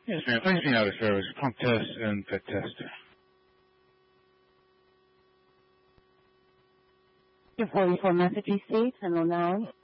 Yes, ma'am. Please be out of service. Pump test and pet test. Your 44 message received, Channel 9.